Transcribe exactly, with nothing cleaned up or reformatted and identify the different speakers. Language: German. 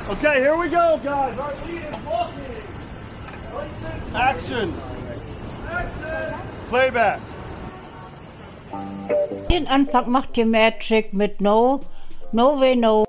Speaker 1: Okay, here we go, guys. Our lead is walking. Action. Action. Playback.
Speaker 2: Den Anfang macht die Magic mit No, No Way No.